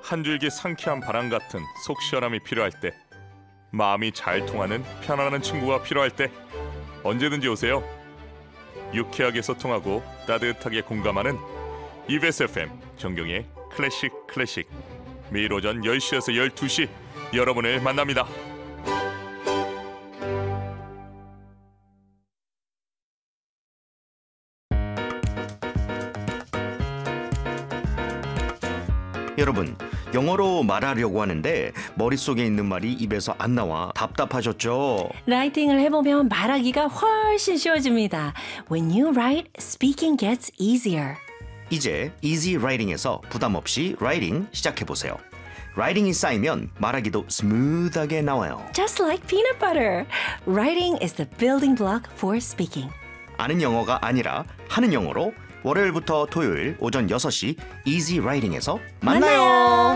한 줄기 상쾌한 바람 같은 속 시원함이 필요할 때, 마음이 잘 통하는 편안한 친구가 필요할 때 언제든지 오세요. 유쾌하게 소통하고 따뜻하게 공감하는 EBS FM 정경의 클래식 매일 오전 10시에서 12시 여러분을 만납니다. 여러분, 영어로 말하려고 하는데 머릿속에 있는 말이 입에서 안 나와 답답하셨죠? 라이팅을 해보면 말하기가 훨씬 쉬워집니다. When you write, speaking gets easier. 이제 Easy Writing에서 부담 없이 라이팅 시작해보세요. 라이팅이 쌓이면 말하기도 스무드하게 나와요. Just like peanut butter. Writing is the building block for speaking. 아는 영어가 아니라 하는 영어로 월요일부터 토요일 오전 6시 Easy Writing에서 만나요.